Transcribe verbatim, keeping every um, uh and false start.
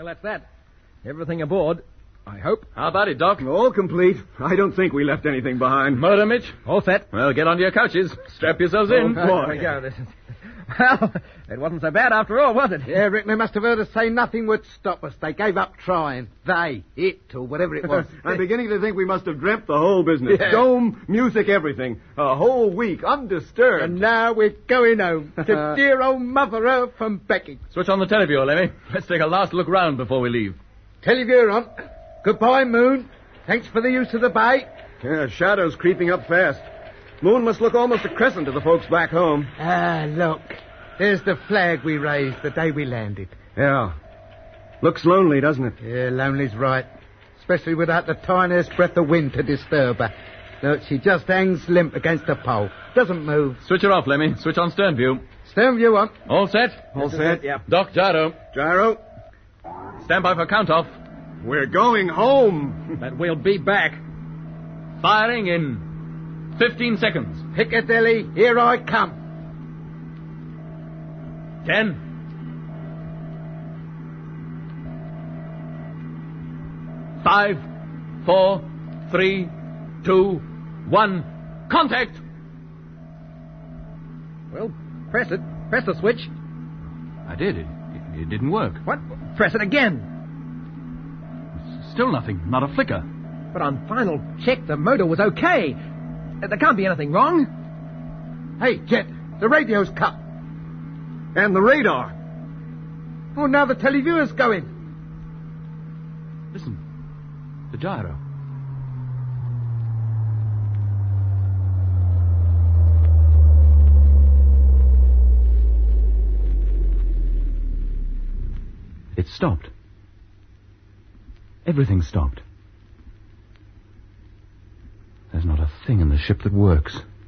that's that. Everything aboard, I hope. How about it, Doc? All complete. I don't think we left anything behind. Motor, Mitch? All set. Well, get onto your couches. Strap yourselves in. Oh, boy. There we go. This is... Well, it wasn't so bad after all, was it? Yeah, Rick, they must have heard us say nothing would stop us. They gave up trying. They, it, or whatever it was. I'm beginning to think we must have dreamt the whole business. Yeah. Dome, music, everything. A whole week, undisturbed. And now we're going home to dear old Mother Earth from Becky. Switch on the teleview, Lemmy. Let's take a last look round before we leave. Teleview on. Goodbye, Moon. Thanks for the use of the bay. Yeah, shadows creeping up fast. Moon must look almost a crescent to the folks back home. Ah, look. There's the flag we raised the day we landed. Yeah. Looks lonely, doesn't it? Yeah, lonely's right. Especially without the tiniest breath of wind to disturb her. Look, she just hangs limp against the pole. Doesn't move. Switch her off, Lemmy. Switch on stern view. Stern view on. All set? All set? Yeah. Doc, gyro. Gyro, Stand by for count-off. we're going home. But we'll be back. Firing in fifteen seconds. Piccadilly, here I come. Ten. Five, four, three, two, one. Contact! Well, press it. Press the switch. I did. It, it, it didn't work. What? Press it again. Still nothing. Not a flicker. But on final check, the motor was okay. Uh, There can't be anything wrong. Hey, Jet, the radio's cut. And the radar. Oh, now the televiewer's going. Listen. The gyro. It stopped. Everything stopped. There's not a thing in the ship that works.